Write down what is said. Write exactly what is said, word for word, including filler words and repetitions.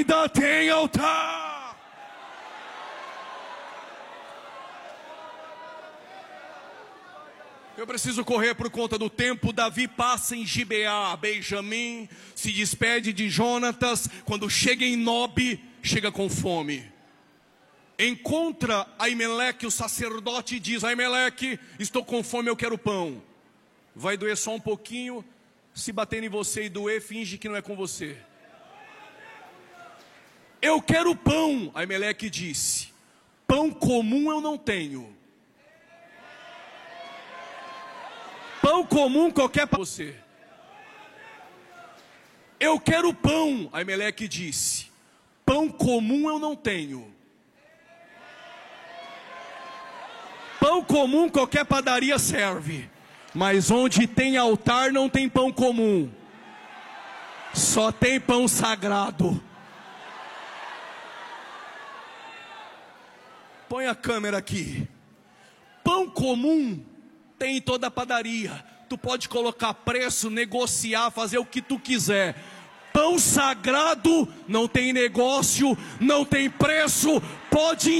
Ainda tem altar. Eu preciso correr por conta do tempo. Davi passa em Gibeá. Benjamim se despede de Jonatas. Quando chega em Nob, chega com fome. Encontra Aimeleque, o sacerdote, e diz: Aimeleque, estou com fome, eu quero pão. Vai doer só um pouquinho. Se bater em você e doer, finge que não é com você. Eu quero pão. Aimeleque disse: pão comum eu não tenho. Pão comum qualquer para você. Eu quero pão. Aimeleque disse: pão comum eu não tenho. Pão comum qualquer padaria serve, mas onde tem altar não tem pão comum. Só tem pão sagrado. Põe a câmera aqui. Pão comum tem em toda a padaria. Tu pode colocar preço, negociar, fazer o que tu quiser. Pão sagrado não tem negócio, não tem preço. Pode